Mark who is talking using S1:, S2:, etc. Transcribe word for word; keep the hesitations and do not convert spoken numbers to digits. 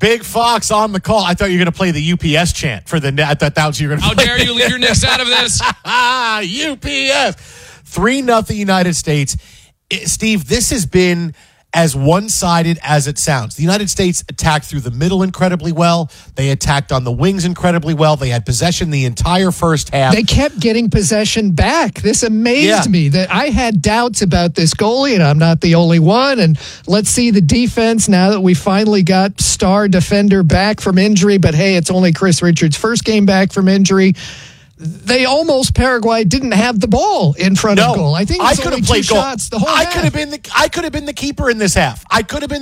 S1: Big Fox on the call. I thought you were going to play the U P S chant for the. I thought that was you were going to.
S2: How dare you leave your Knicks out of this?
S1: U P S three nothing United States. It, Steve, this has been as one-sided as it sounds. The United States attacked through the middle incredibly well. They attacked on the wings incredibly well. They had possession the entire first half.
S3: They kept getting possession back. This amazed
S1: yeah.
S3: me that I had doubts about this goalie, and I'm not the only one. And let's see the defense now that we finally got star defender back from injury. But hey, it's only Chris Richards' first game back from injury. They almost, Paraguay didn't have the ball in front
S1: no,
S3: of goal. I think it was
S1: I could
S3: only
S1: have played
S3: two
S1: goal.
S3: shots the whole
S1: I
S3: half.
S1: could have been the I could have been the keeper in this half. I could have been